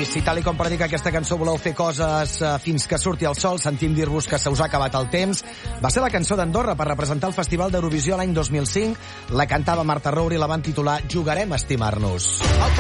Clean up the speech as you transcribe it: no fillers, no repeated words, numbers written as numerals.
si tal com predica aquesta cançó voleu fer coses fins que surti el sol, sentim dir-vos que se us ha acabat el temps. Va ser la cançó d'Andorra per representar el Festival d'Eurovisió l'any 2005. La cantava Marta Roure i la van titular Jugarem a estimar-nos.